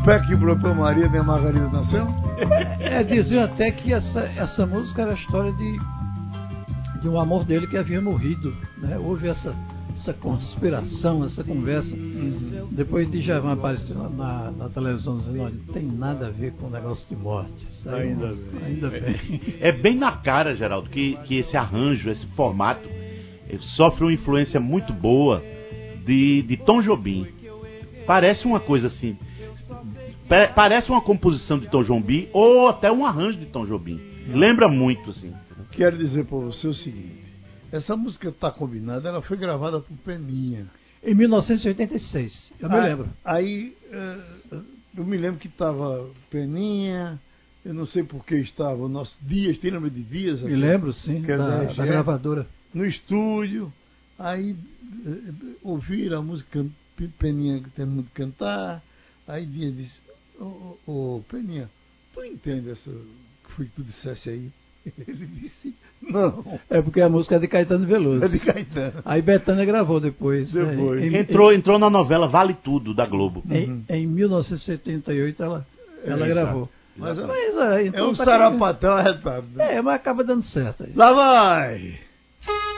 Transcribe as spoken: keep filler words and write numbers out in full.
pé que brotou Maria, nem a Margarida nasceu? É, diziam até que essa, essa música era a história de, de um amor dele que havia morrido, né? Houve essa, essa conspiração, essa conversa. Uhum. Depois de Djavan aparecer na, na, na televisão dizendo, olha, não tem nada a ver com o negócio de morte. Aí, ainda bem. Ainda bem. É, é bem na cara, Geraldo, que, que esse arranjo, esse formato, sofre uma influência muito boa de, de Tom Jobim. Parece uma coisa assim, parece uma composição de Tom Jobim ou até um arranjo de Tom Jobim. Lembra muito, assim. Quero dizer para você o seguinte, essa música Tá Combinada, ela foi gravada por Peninha. Em mil novecentos e oitenta e seis, eu me aí, lembro. Aí, eu me lembro que estava Peninha, eu não sei por que estava o nosso Dias, tem nome de Dias? Me lembro, sim, da, da, da gravadora. No estúdio, aí ouviram a música Peninha terminou de cantar, aí Dias disse, ô oh, oh, oh, Peninha, tu entende essa que foi que tu dissesse aí? Ele disse, não. É porque a música é de Caetano Veloso. É de Caetano. Aí Betânia gravou depois. Depois. Né? Em, entrou, em, entrou na novela Vale Tudo, da Globo. Em, uhum. em mil novecentos e setenta e oito ela, ela é, gravou. Mas, mas é, então é um tá sarapatel arretado. É, mas acaba dando certo. Aí. Lá vai!